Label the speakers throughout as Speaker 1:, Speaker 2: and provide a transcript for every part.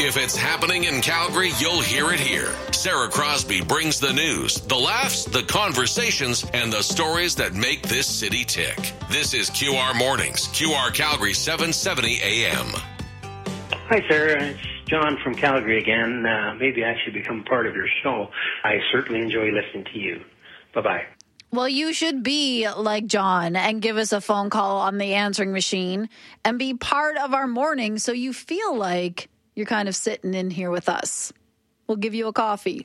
Speaker 1: If it's happening in Calgary, you'll hear it here. Sarah Crosby brings the news, the laughs, the conversations, and the stories that make this city tick. This is QR Mornings, QR Calgary 770 AM.
Speaker 2: Hi, Sarah. It's John from Calgary again. Maybe I should become part of your show. I certainly enjoy listening to you. Bye-bye.
Speaker 3: Well, you should be like John and give us a phone call on the answering machine and be part of our morning so you feel like you're kind of sitting in here with us. We'll give you a coffee.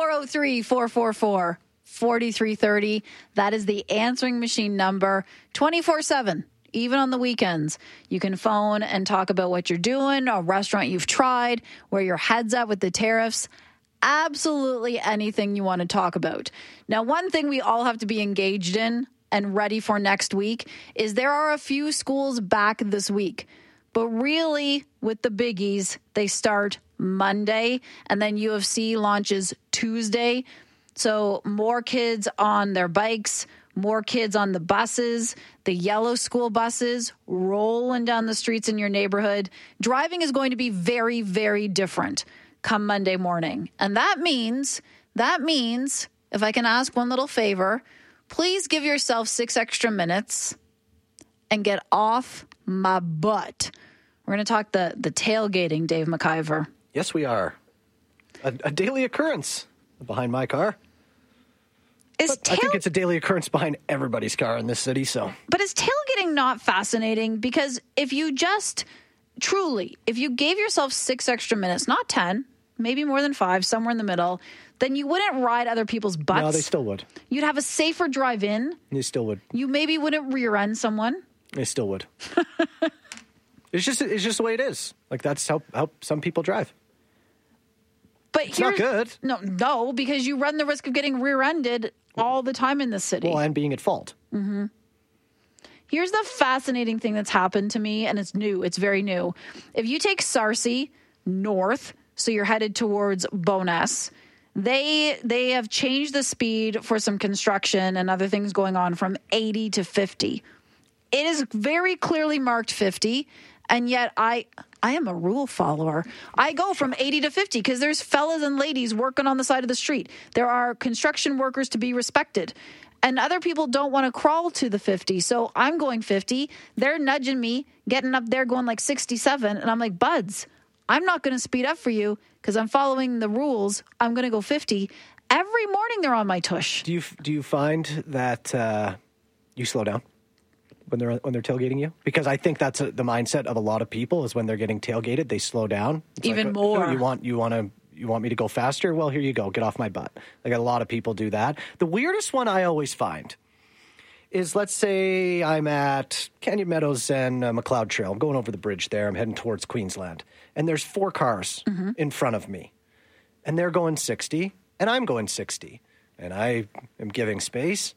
Speaker 3: 403-444-4330. That is the answering machine number 24/7. Even on the weekends, you can phone and talk about what you're doing, a restaurant you've tried, where your head's at with the tariffs. Absolutely anything you want to talk about. Now, one thing we all have to be engaged in and ready for next week is there are a few schools back this week. But really, with the biggies, they start Monday, and then U of C launches Tuesday. So more kids on their bikes, more kids on the buses, the yellow school buses rolling down the streets in your neighborhood. Driving is going to be very, very different come Monday morning. And that means, if I can ask one little favor, please give yourself 6 extra minutes and get off my butt. We're going to talk the tailgating, Dave McIver.
Speaker 4: Yes, we are. A daily occurrence behind my car. I think it's a daily occurrence behind everybody's car in this city. But
Speaker 3: is tailgating not fascinating? Because if you just if you gave yourself 6 extra minutes, not 10, maybe more than 5, somewhere in the middle, then you wouldn't ride other people's butts.
Speaker 4: No, they still would.
Speaker 3: You'd have a safer drive in.
Speaker 4: They still would.
Speaker 3: You maybe wouldn't rear end someone.
Speaker 4: They still would. It's just the way it is. Like, that's how some people drive.
Speaker 3: But
Speaker 4: it's not good.
Speaker 3: No, because you run the risk of getting rear-ended all the time in this city.
Speaker 4: Well, and being at fault.
Speaker 3: Mm-hmm. Here's the fascinating thing that's happened to me, and it's new. It's very new. If you take Sarcee north, so you're headed towards Bowness, they have changed the speed for some construction and other things going on from 80 to 50. It is very clearly marked 50. And yet I am a rule follower. I go from 80 to 50 because there's fellas and ladies working on the side of the street. There are construction workers to be respected. And other people don't want to crawl to the 50. So I'm going 50. They're nudging me, getting up there going like 67. And I'm like, buds, I'm not going to speed up for you because I'm following the rules. I'm going to go 50. Every morning they're on my tush.
Speaker 4: Do you find that you slow down when they're tailgating you? Because I think that's the mindset of a lot of people is when they're getting tailgated, they slow down. It's
Speaker 3: even
Speaker 4: like,
Speaker 3: more.
Speaker 4: Oh, you want me to go faster? Well, here you go. Get off my butt. Like, a lot of people do that. The weirdest one I always find is, let's say I'm at Canyon Meadows and McLeod Trail. I'm going over the bridge there. I'm heading towards Queensland. And there's 4 cars in front of me. And they're going 60, and I'm going 60. And I am giving space.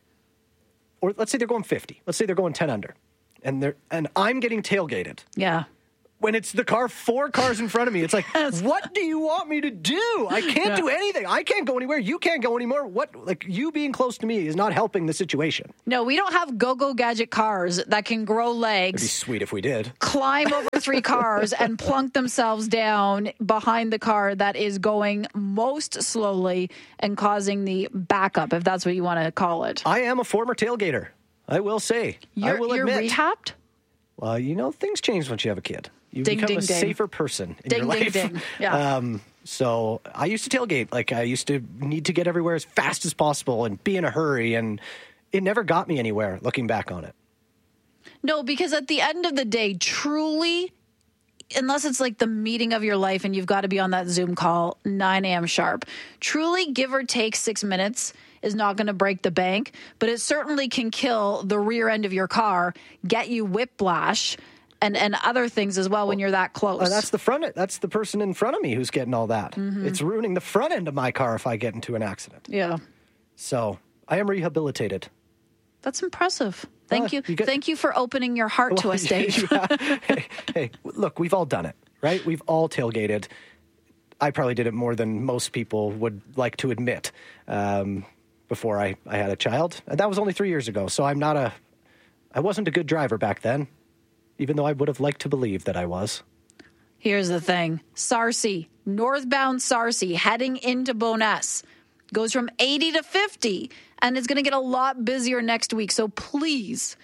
Speaker 4: Or let's say they're going 50. Let's say they're going 10 under. And I'm getting tailgated.
Speaker 3: Yeah.
Speaker 4: When it's the 4 cars in front of me, it's like, what do you want me to do? I can't do anything. I can't go anywhere. You can't go anymore. You being close to me is not helping the situation.
Speaker 3: No, we don't have go-go gadget cars that can grow legs.
Speaker 4: It'd be sweet if we did.
Speaker 3: Climb over 3 cars and plunk themselves down behind the car that is going most slowly and causing the backup, if that's what you want to call it.
Speaker 4: I am a former tailgater. I will say. I will admit.
Speaker 3: You're rehabbed?
Speaker 4: Well, things change once you have a kid. You become a safer person in your life.
Speaker 3: Ding. Yeah.
Speaker 4: So I used to tailgate. Like, I used to need to get everywhere as fast as possible and be in a hurry. And it never got me anywhere looking back on it.
Speaker 3: No, because at the end of the day, truly, unless it's like the meeting of your life and you've got to be on that Zoom call 9 a.m. sharp, truly give or take 6 minutes is not going to break the bank. But it certainly can kill the rear end of your car, get you whiplash, and other things as well when you're that close.
Speaker 4: That's the person in front of me who's getting all that. Mm-hmm. It's ruining the front end of my car if I get into an accident.
Speaker 3: Yeah.
Speaker 4: So I am rehabilitated.
Speaker 3: That's impressive. Thank you. Thank you for opening your heart to us, Dave.
Speaker 4: Hey, look, we've all done it, right? We've all tailgated. I probably did it more than most people would like to admit before I had a child. And that was only 3 years ago. So I wasn't a good driver back then. Even though I would have liked to believe that I was.
Speaker 3: Here's the thing. Sarcee, northbound Sarcee, heading into Bowness, goes from 80 to 50, and it's going to get a lot busier next week. So please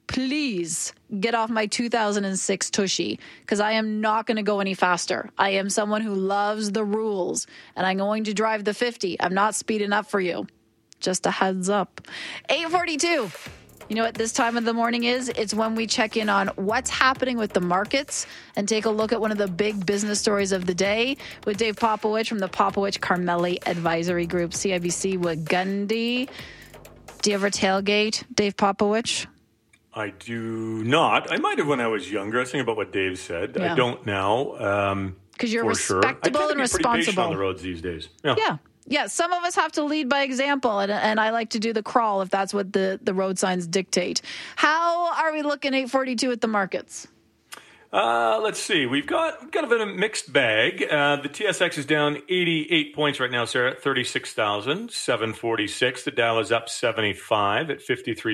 Speaker 3: get off my 2006 Tushy, because I am not going to go any faster. I am someone who loves the rules, and I'm going to drive the 50. I'm not speeding up for you. Just a heads up. 8:42. You know what this time of the morning is? It's when we check in on what's happening with the markets and take a look at one of the big business stories of the day with Dave Popowich from the Popowich Carmeli Advisory Group, CIBC Wigundy. Do you ever tailgate, Dave Popowich?
Speaker 5: I do not. I might have when I was younger. I was thinking about what Dave said.
Speaker 3: Yeah.
Speaker 5: I don't now.
Speaker 3: Because you're
Speaker 5: respectable
Speaker 3: respectable and responsible.
Speaker 5: Pretty patient on the roads these days.
Speaker 3: Yeah, some of us have to lead by example, and I like to do the crawl if that's what the road signs dictate. How are we looking 8:42 at the markets?
Speaker 5: Let's see. We've got a bit of a mixed bag. The TSX is down 88 points right now, Sarah, at 36,746. The Dow is up 75 at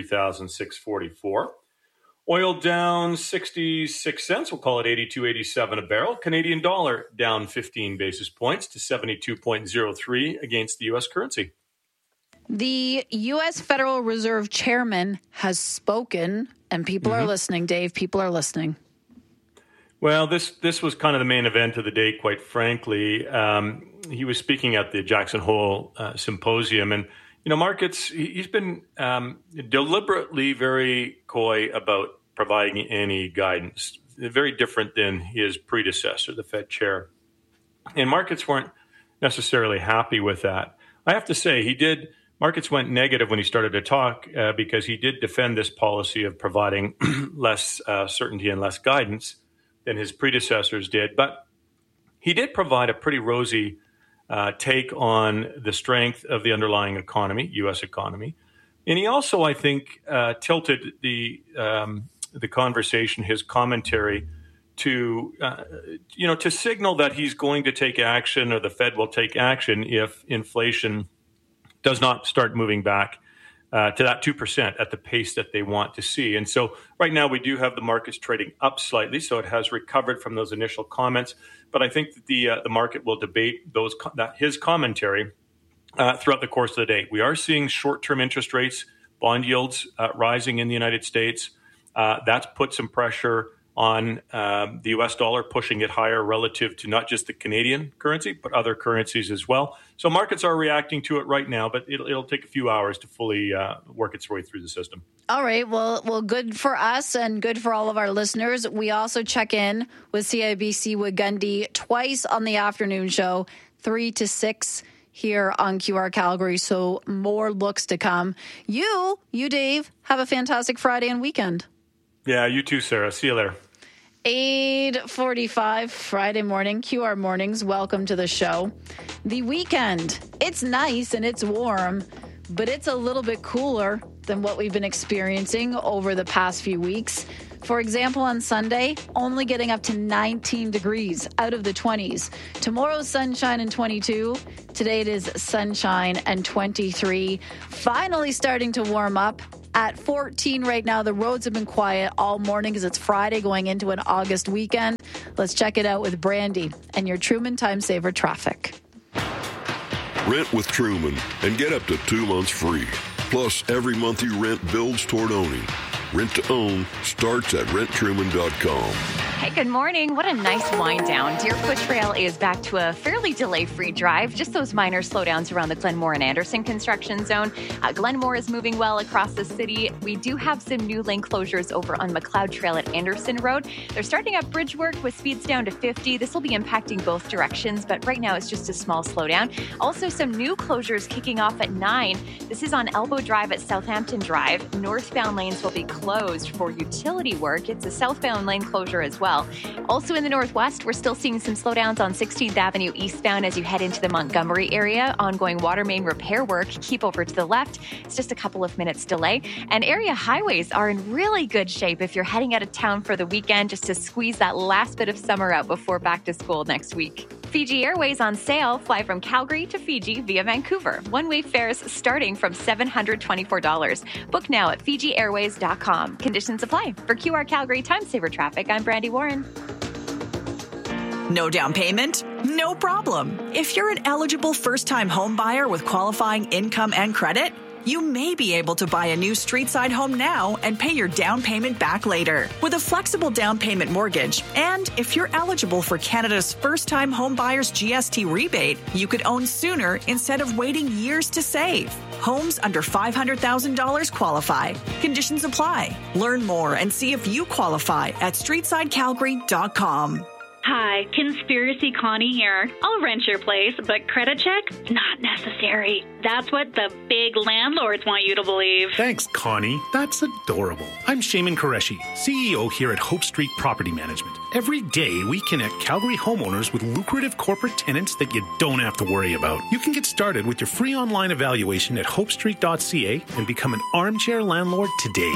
Speaker 5: 53,644. Oil down 66 cents. We'll call it 82.87 a barrel. Canadian dollar down 15 basis points to 72.03 against the U.S. currency.
Speaker 3: The U.S. Federal Reserve Chairman has spoken, and people are listening, Dave. People are listening.
Speaker 5: Well, this was kind of the main event of the day, quite frankly. He was speaking at the Jackson Hole Symposium, and markets, he's been deliberately very coy about providing any guidance, very different than his predecessor, the Fed chair. And markets weren't necessarily happy with that. I have to say, markets went negative when he started to talk because he did defend this policy of providing less certainty and less guidance than his predecessors did. But he did provide a pretty rosy take on the strength of the underlying economy, U.S. economy. And he also, I think, tilted the conversation, his commentary, to signal that he's going to take action, or the Fed will take action if inflation does not start moving back to that 2% at the pace that they want to see. And so right now we do have the markets trading up slightly, so it has recovered from those initial comments. But I think that the market will debate his commentary throughout the course of the day. We are seeing short-term interest rates, bond yields rising in the United States. That's put some pressure on the U.S. dollar, pushing it higher relative to not just the Canadian currency, but other currencies as well. So markets are reacting to it right now, but it'll take a few hours to fully work its way through the system.
Speaker 3: All right. Well, good for us and good for all of our listeners. We also check in with CIBC Wigundy twice on the afternoon show, 3 to 6 here on QR Calgary. So more looks to come. You, Dave, have a fantastic Friday and weekend.
Speaker 5: Yeah, you too, Sarah. See you later.
Speaker 3: 8:45 Friday morning, QR Mornings. Welcome to the show. The weekend, it's nice and it's warm, but it's a little bit cooler than what we've been experiencing over the past few weeks. For example, on Sunday, only getting up to 19 degrees out of the 20s. Tomorrow's sunshine and 22. Today it is sunshine and 23. Finally starting to warm up. At 14 right now, the roads have been quiet all morning because it's Friday going into an August weekend. Let's check it out with Brandy and your Truman Time Saver traffic.
Speaker 6: Rent with Truman and get up to 2 months free. Plus, every month you rent builds toward owning. Rent to own starts at renttruman.com.
Speaker 7: Hey, good morning. What a nice wind down. Deerfoot Trail is back to a fairly delay-free drive. Just those minor slowdowns around the Glenmore and Anderson construction zone. Glenmore is moving well across the city. We do have some new lane closures over on McLeod Trail at Anderson Road. They're starting up bridge work with speeds down to 50. This will be impacting both directions, but right now it's just a small slowdown. Also, some new closures kicking off at 9. This is on Elbow Drive at Southampton Drive. Northbound lanes will be closed for utility work. It's a southbound lane closure as well. Also in the northwest, we're still seeing some slowdowns on 16th Avenue eastbound as you head into the Montgomery area. Ongoing water main repair work. Keep over to the left. It's just a couple of minutes delay. And area highways are in really good shape if you're heading out of town for the weekend, just to squeeze that last bit of summer out before back to school next week. Fiji Airways on sale. Fly from Calgary to Fiji via Vancouver. One-way fares starting from $724. Book now at FijiAirways.com. Conditions apply. For QR Calgary Time Saver Traffic, I'm Brandy Warren.
Speaker 8: No down payment? No problem. If you're an eligible first-time home buyer with qualifying income and credit, you may be able to buy a new street-side home now and pay your down payment back later with a flexible down payment mortgage. And if you're eligible for Canada's first-time home buyers GST rebate, you could own sooner instead of waiting years to save. Homes under $500,000 qualify. Conditions apply. Learn more and see if you qualify at streetsidecalgary.com.
Speaker 9: Hi, Conspiracy Connie here. I'll rent your place, but credit check? Not necessary. That's what the big landlords want you to believe.
Speaker 10: Thanks, Connie. That's adorable. I'm Shaman Qureshi, CEO here at Hope Street Property Management. Every day, we connect Calgary homeowners with lucrative corporate tenants that you don't have to worry about. You can get started with your free online evaluation at hopestreet.ca and become an armchair landlord today.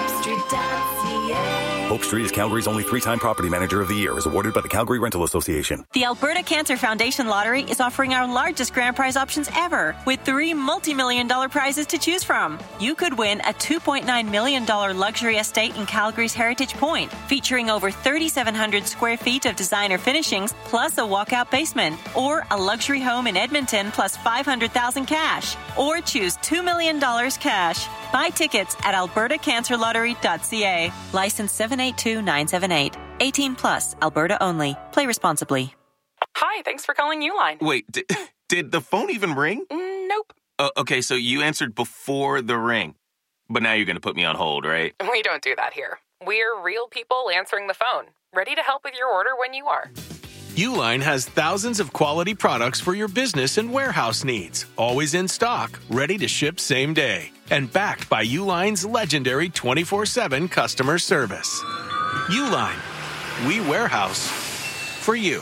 Speaker 11: HopeStreet.ca. Hope Street is Calgary's only 3-time Property Manager of the Year, as awarded by the Calgary Rental Association.
Speaker 12: The Alberta Cancer Foundation Lottery is offering our largest grand prize options ever, with 3 multi-million-dollar prizes to choose from. You could win a $2.9 million luxury estate in Calgary's Heritage Point, featuring over 3,700 square feet of designer finishings, plus a walkout basement, or a luxury home in Edmonton, plus $500,000 cash, or choose $2 million cash. Buy tickets at albertacancerlottery.ca. License 782978. 18 plus, Alberta only. Play responsibly.
Speaker 13: Hi, thanks for calling Uline.
Speaker 14: Wait, did the phone even ring?
Speaker 13: Nope.
Speaker 14: Okay, so you answered before the ring. But now you're going to put me on hold, right?
Speaker 13: We don't do that here. We're real people answering the phone, ready to help with your order when you are.
Speaker 15: Uline has thousands of quality products for your business and warehouse needs. Always in stock, ready to ship same day. And backed by Uline's legendary 24/7 customer service. Uline. We warehouse for you.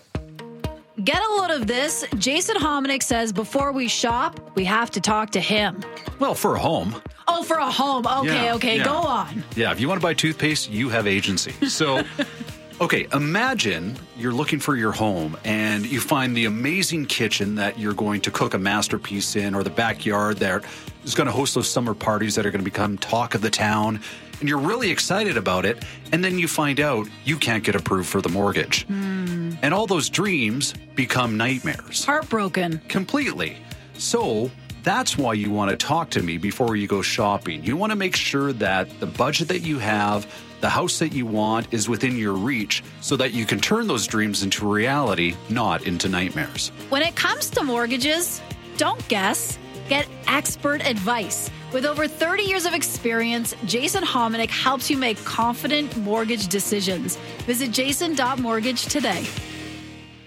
Speaker 3: Get a load of this. Jason Hominick says before we shop, we have to talk to him.
Speaker 16: Well, for a home.
Speaker 3: Oh, for a home. Okay, go on.
Speaker 16: Yeah, if you want to buy toothpaste, you have agency. So, okay, imagine you're looking for your home and you find the amazing kitchen that you're going to cook a masterpiece in, or the backyard that is going to host those summer parties that are going to become talk of the town. And you're really excited about it, and then you find out you can't get approved for the mortgage. And all those dreams become nightmares.
Speaker 3: Heartbroken.
Speaker 16: Completely. So that's why you want to talk to me before you go shopping. You want to make sure that the budget that you have, the house that you want, is within your reach so that you can turn those dreams into reality, not into nightmares.
Speaker 3: When it comes to mortgages, don't guess. Get expert advice. With over 30 years of experience, Jason Hominick helps you make confident mortgage decisions. Visit jason.mortgage today.